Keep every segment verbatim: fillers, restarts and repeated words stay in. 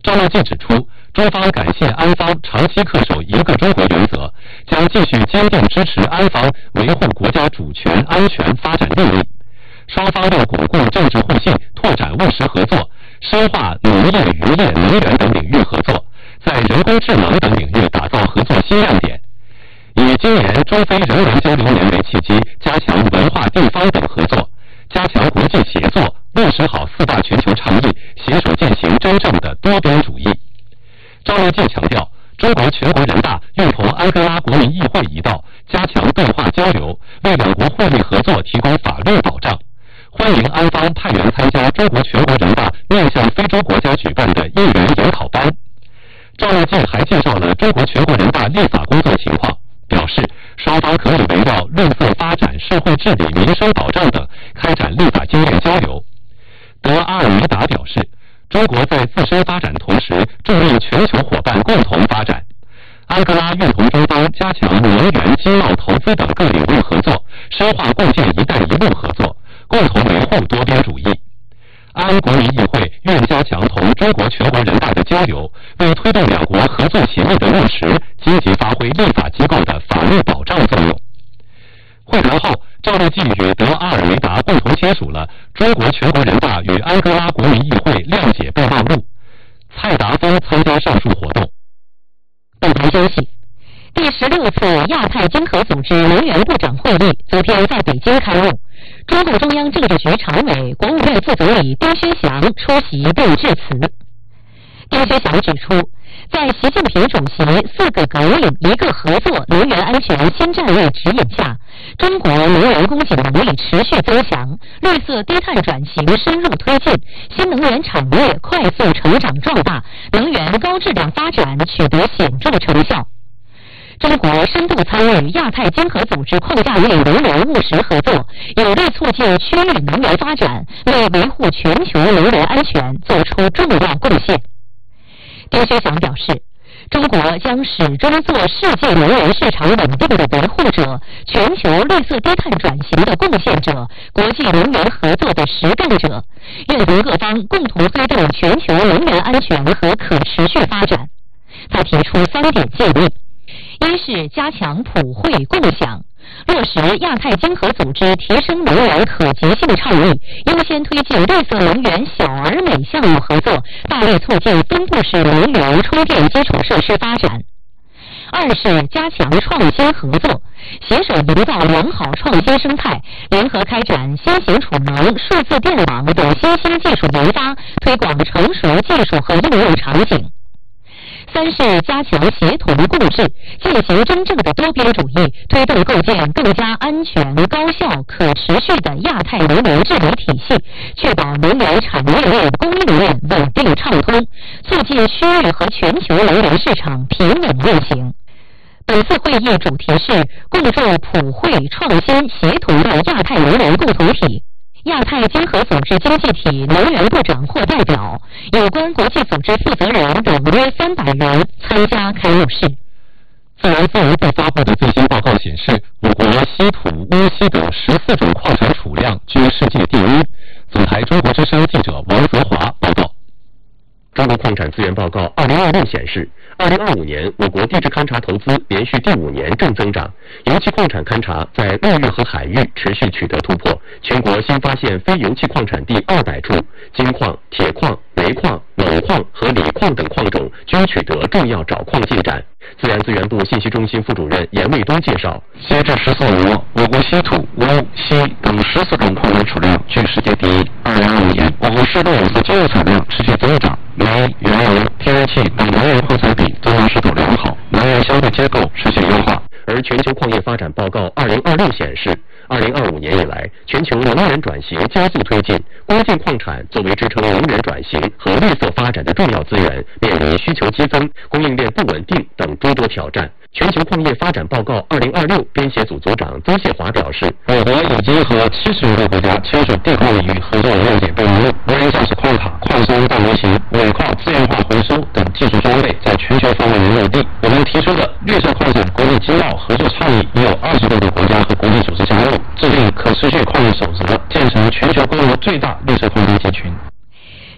赵乐际指出，中方感谢安方长期恪守一个中国原则，将继续坚定支持安方维护国家主权、安全、发展利益。双方要巩固政治互信，拓展务实合作，深化农业、渔业、能源等领域合作，在人工智能等领域打造合作新亮点。以今年中非人文交流年为契机，加强文化、地方等合作，加强国际协作，落实好四大全球倡议，携手践行真正的多边主义。赵乐际强调，中国全国人大愿同安哥拉国民议会一道，加强对话交流，为两国互利合作提供法律保障。欢迎安方派员参加中国全国人大面向非洲国家举办的议员研讨班。赵乐际还介绍了中国全国人大立法工作情况，表示双方可以围绕绿色发展、社会治理、民生保障等开展立法经验交流。德阿尔梅达表示，中国在自身发展同时，助力全球伙伴共同发展。安哥拉愿同中方加强能源、经贸、投资等各领域合作，深化共建“一带一路”合作，共同维护多边主义。安国民议会愿加强同中国全国人大的交流，为推动两国合作协议的落实，积极发挥立法机构的法律保障作用。会谈后，赵乐际与德阿尔梅达共同签署了中国全国人大与安哥拉国民议会谅解备忘录。蔡达峰参加上述活动。 本台消息，第十六次亚太经合组织能源部长会议昨天在北京开幕，中共中央政治局常委、国务院副总理丁薛祥出席并致辞。丁薛祥指出，在习近平主席四个革命、一个合作能源安全新战略指引下，中国能源供给能力持续增强，绿色低碳转型深入推进，新能源产业快速成长壮大，能源高质量发展取得显著成效。中国深度参与亚太经合组织框架内能源务实合作，有力促进区域能源发展，为维护全球能源安全做出重要贡献。丁薛祥表示，中国将始终做世界能源市场稳定的维护者、全球绿色低碳转型的贡献者、国际能源合作的实干者，愿同各方共同推动全球能源安全和可持续发展。他提出三点建议：一是加强普惠共享，落实亚太经合组织提升能源可及性倡议，优先推进绿色能源小而美项目合作，大力促进分布式能源充电基础设施发展。二是加强创新合作，携手营造良好创新生态，联合开展新型储能、数字电网等新兴技术研发，推广成熟技术和应用场景。三是加强协同共治，践行真正的多边主义，推动构建更加安全、高效、可持续的亚太能源治理体系，确保能源产业链、供应链稳定畅通，促进区域和全球能源市场平稳运行。本次会议主题是共筑普惠、创新、协同的亚太能源共同体。亚太经合组织经济体能源部长或代表、有关国际组织负责人等约三百人参加开幕式。 自然资源部发布的最新报告显示，我国稀土、钨、锡等十四种矿产储量居世界第一。总台中国之声记者王泽华报道。 中国矿产资源报告二零二六显示，二零二五年我国地质勘察投资连续第五年正增长，油气矿产勘察在陆域和海域持续取得突破，全国新发现非油气矿产地二百处，金矿、铁矿、煤矿、锰矿和锂矿等矿种均取得重要找矿进展。自然资源部信息中心副主任严卫东介绍， 截至十四五，我国稀土、钨、锡等十四种矿产储量居世界第一。二零二五年，我国石油和金油产量持续增长，煤、原油、天然气等能源矿产比增长势头良好，能源消费结构持续优化。 而全球矿业发展报告二零二六显示，二零二五年以来，全球能源转型加速推进，关键矿产作为支撑能源转型和绿色发展的重要资源，面临需求激增、供应链不稳定等诸多挑战。全球矿业发展报告二零二六编写组组长曾谢华表示， 我国已经和七十余个国家签署地矿领域合作谅解备忘录，无人驾驶矿卡、矿山大模型、尾矿资源化回收等技术装备在全球范围内落地。我们提出的绿色矿产国际经贸合作倡议已有二十多个国家和国际组织加入，制定可持续矿业守则，建成全球规模最大绿色矿产集群。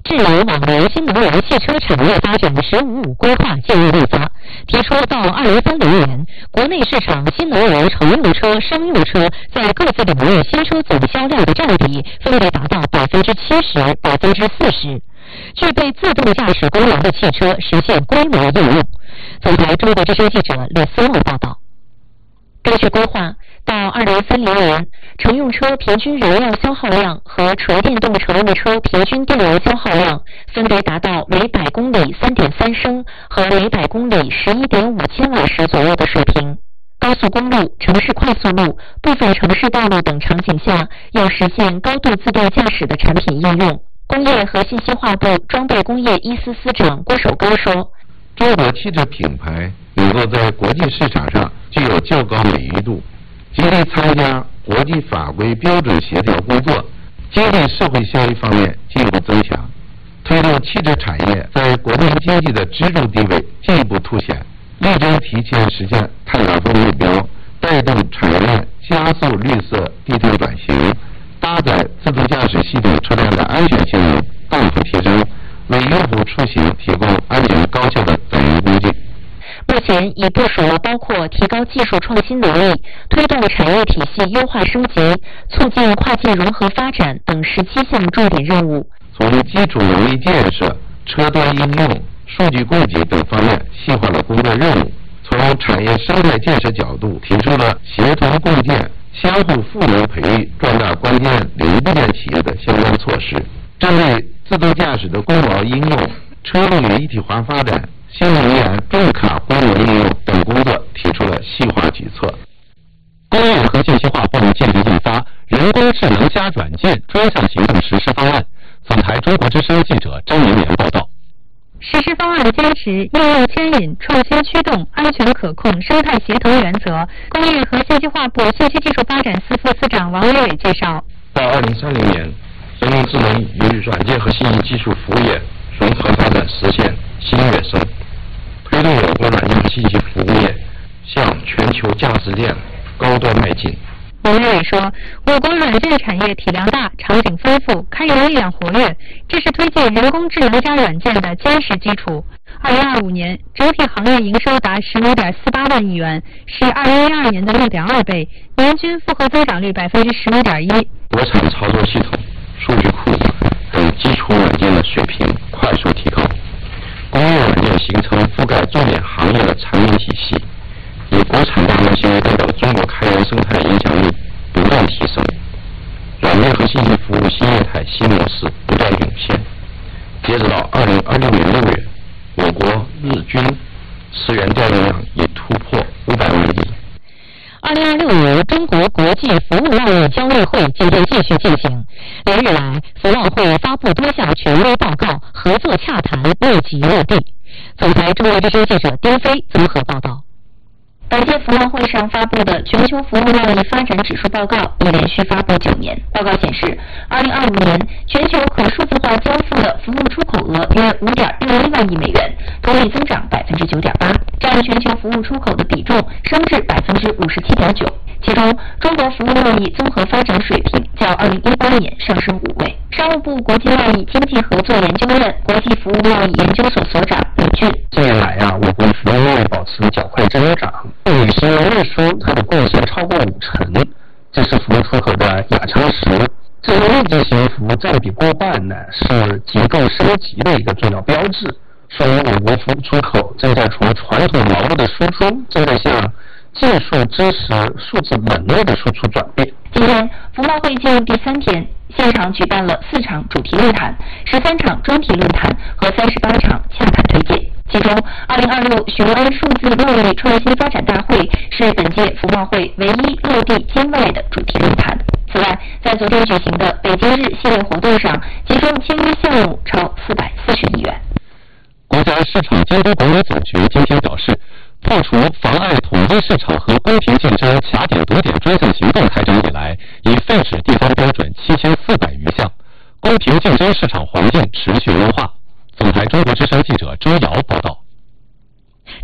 智能网联新能源汽车产业发展“十五五”规划建议立法，提出到二零三零年，国内市场新能源乘用车、商用车在各自领域新车总销量的占比分别达到百分之七十、百分之四十。具备自动驾驶功能的汽车实现规模应用。总台中国之声记者李思路报道。根据规划，到二零三零年，乘用车平均燃料消耗量和纯电动乘用车平均电油消耗量分别达到每百公里 三点三升和每百公里 十一点五千瓦时左右的水平。高速公路、城市快速路、部分城市道路等场景下，要实现高度自动驾驶的产品应用。工业和信息化部装备工业一司司长郭守刚说：“ 中国汽车品牌能够在国际市场上具有较高美誉度，积极参加国际法规标准协调工作，经济社会效益方面进一步增强，推动汽车产业在国民经济的支柱地位进一步凸显，力争提前实现碳达峰目标，带动产业链加速绿色低碳转型，搭载自动驾驶系统车辆的安全性能大幅提升，为用户出行提供安全高效的载人工具。” 目前已部署了包括提高技术创新能力、推动产业体系优化升级、促进跨界融合发展等十七项重点任务。 从基础能力建设、车端应用、数据供给等方面细化了工作任务。从产业生态建设角度，提出了协同共建、相互赋能培育壮大关键零部件企业的相关措施。针对自动驾驶的工毛应用、车路一体化发展、新能源重卡功能应用等工作提出了细化举措。 工业和信息化部近日印发《人工智能加软件专项行动实施方案》。总台中国之声记者张明年报道。 实施方案坚持应用牵引、创新驱动、安全可控、生态协同原则。工业和信息化部信息技术发展司副司长王伟伟介绍： 到二零三零年，人工智能与软件和信息技术服务业融合发展，实现新跃升，推动我国软件和信息服务业向全球价值链高端迈进。 王伟伟说，我国软件产业体量大、场景丰富、开源力量活跃，这是推进人工智能加软件的坚实基础。二零二五年，整体行业营收达十五点四八万亿元，是二零一二年的六点二倍，年均复合增长率百分之十五点一。 国产操作系统、数据库等基础软件的水平快速提高，工业软件形成覆盖重点行业的产品体系，以国产大模型代表中国开源生态影响力不断提升，软件和信息服务新业态新模式不断涌现。截止到二零二六年六月，我国日均十元调用量已突破五百万亿。 二零二六年中国国际服务贸易交易会今天继续进行。连日来，服贸会发布多项权威报告，合作洽谈密集落地。总台中国之声记者丁飞综合报道。本届服贸会上发布的全球服务贸易发展指数报告已连续发布九年。报告显示，二零二五年全球可数字化交付的服务出口额约五点六一万亿美元，同比增长百分之九点八，占全球服务出口的比重升至百分之五十七点九。其中，中国服务贸易综合发展水平较二零一八年上升五位。商务部国际贸易经济合作研究院国际服务贸易研究所所长李俊： 近年来啊，我国服务贸易保持较快增长，女性运输它的贡献超过五成，这是服务出口的亚常识。这个物质型服务占比过半呢，是结构升级的一个重要标志，说明我国服务出口正在从传统毛路的输出，正在向技术知识、数字能力的输出转变。 今天，服贸会进入第三天，现场举办了四场主题论坛、十三场专题论坛和三十八场洽谈推介。其中，二零二六雄安数字贸易创新发展大会是本届服贸会唯一落地兼外的主题论坛。此外，在昨天举行的北京日系列活动上，集中签约项目超四百四十亿元。 国家市场监督管理总局今天表示，破除妨碍统一市场和公平竞争卡点堵点专项行动开展以来，已废止地方标准七千四百余项，公平竞争市场环境持续优化。总台中国之声记者周瑶报道。 中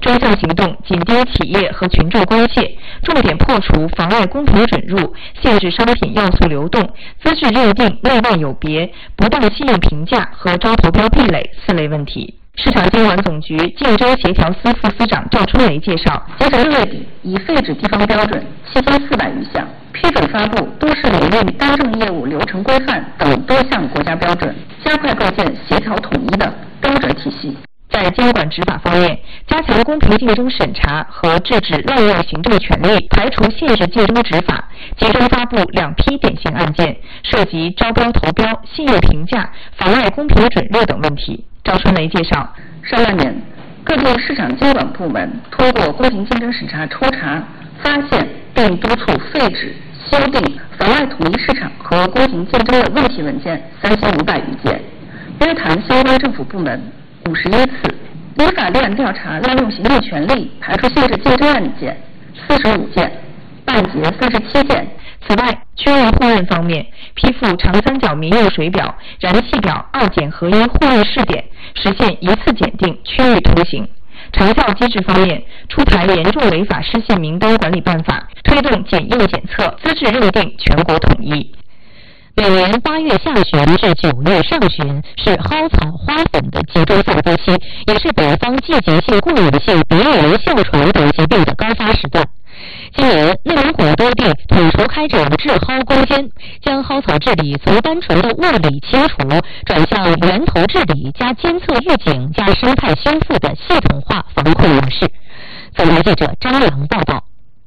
专项行动紧盯企业和群众关切，重点破除妨碍公平准入、限制商品要素流动、资质认定内外有别、不当信用评价和招投标壁垒四类问题。市场监管总局竞争协调司副司长赵春雷介绍，截至六月底，已废止地方标准七千四百余项，批准发布都市领域单证业务流程规范等多项国家标准，加快构建协调统一的标准体系。在监管执法方面，加强公平竞争审查和制止滥用行政权力，排除限制竞争执法，集中发布两批典型案件，涉及招标投标、信用评价、妨碍公平准入等问题。赵春雷介绍，上半年各地市场监管部门通过公平竞争审查抽查，发现并督促废止、修订妨碍统一市场和公平竞争的问题文件三千五百余件，约谈相关政府部门五十一次，依法立案调查滥用行政权力、排除限制竞争案件四十五件，办结三十七件。此外，区域互认方面，批复长三角民用水表、燃气表二检合一互认试点，实现一次检定、区域通行。长效机制方面，出台严重违法失信名单管理办法，推动检验检测、资质认定全国统一。每年八月下旬至九月上旬是蒿草、花粉的集中散播期，也是北方季节性过敏性鼻炎、哮喘等疾病的高发时段。今年，内蒙古多地统筹开展治蒿攻坚，将蒿草治理从单纯的物理清除转向源头治理加监测预警加生态修复的系统化防控模式。总台记者张良报道。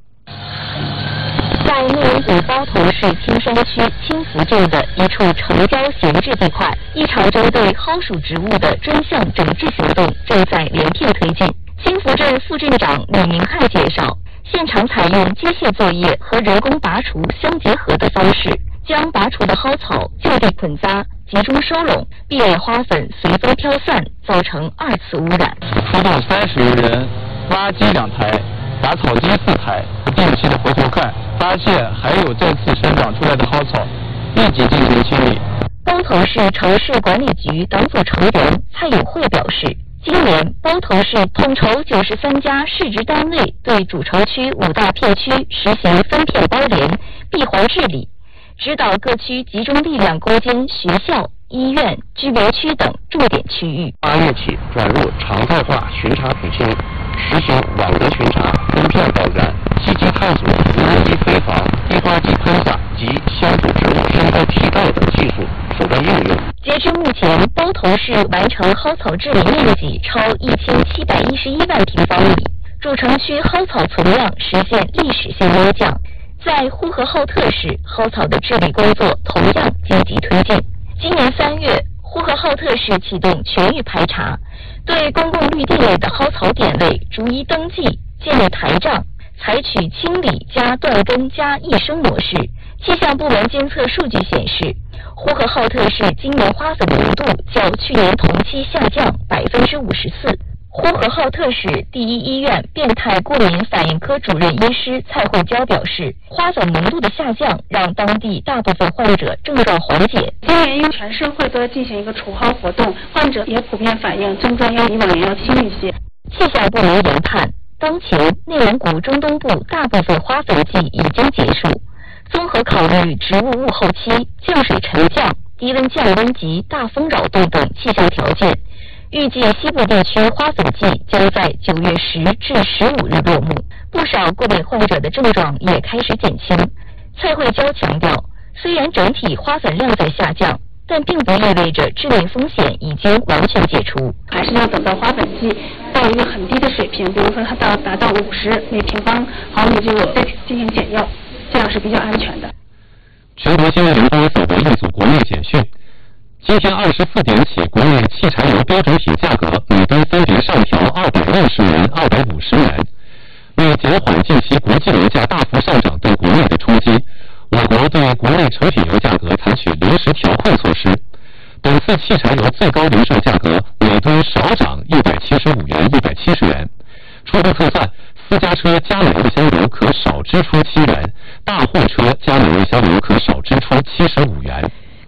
在内蒙古包头市青山区青福镇的一处城郊闲置地块，一场针对蒿属植物的专项整治行动正在连片推进。青福镇副镇长李明汉介绍，现场采用机械作业和人工拔除相结合的方式，将拔除的蒿草就地捆扎，集中收拢，避免花粉随风飘散，造成二次污染。 出动三十余人，挖机两台，打草机四台，不定期的回头看，发现还有再次生长出来的蒿草，立即进行清理。 包头市城市管理局党组成员蔡友慧表示，今年包头市统筹九十三家市直单位对主城区五大片区实行分片包联、闭环治理，指导各区集中力量攻坚学校、医院、居民区等重点区域。 八月起转入常态化巡查普清，实行网格巡查、分片包干，积极探索无人机飞航、滴花机喷洒及乡土植物生态替代等技术手段应用。 截至目前，包头市完成蒿草治理面积超一千七百一十一万平方米，主城区蒿草存量实现历史性压降。在呼和浩特市，蒿草的治理工作同样积极推进。今年三月，呼和浩特市启动全域排查，对公共绿地类的蒿草点位逐一登记，建立台账，采取清理加断根加益生模式。气象部门监测数据显示，呼和浩特市今年花粉浓度较去年同期下降百分之五十四。呼和浩特市第一医院变态过敏反应科主任医师蔡慧娇表示，花粉浓度的下降让当地大部分患者症状缓解。 今年因全社会都在进行一个除蒿活动，患者也普遍反映症状要比往年要轻一些。 气象部门研判，当前内蒙古中东部大部分花粉季已经结束。综合考虑植物物候期、降水沉降、低温降温及大风扰动等气象条件，预计西部地区花粉季将在九月十至十五日落幕，不少过敏患者的症状也开始减轻。蔡慧娇强调，虽然整体花粉量在下降，但并不意味着致命风险已经完全解除， 还是要等到花粉季到一个很低的水平，比如说它到达到五十每平方毫米就再进行减药，这样是比较安全的。 全国新闻联播走过一组国内简讯。今天二十四点起，国内汽柴油标准品价格每吨分别上调二百六十元、二百五十元。为减缓近期国际油价大幅上涨对国内的冲击，我国对国内成品油价格采取临时调控措施。本次汽柴油最高零售价格每吨少涨一百七十五元、一百七十元。初步测算，私家车加满一箱油可少支出七元，大货车加满一箱油可少支出七十五元。 国家发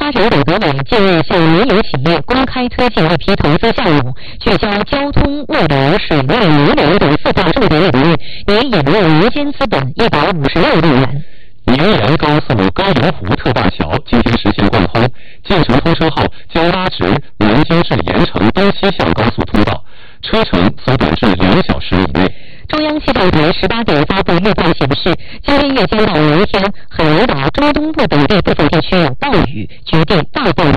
发展委德委近日向民营企业公开推进一批投资项目，聚焦交通、物流、水利、物流等四大重点领域，拟引入民间资本一百五十六亿元。 宁延高速高邮湖特大桥今天实现贯通，建成通车后将拉直南京至盐城东西向高速通道，车程缩短至两小时以内。 中央气象台十八点发布预报显示，今天夜间到明天，海南岛、中东部等地部分地区有暴雨，局地大暴雨。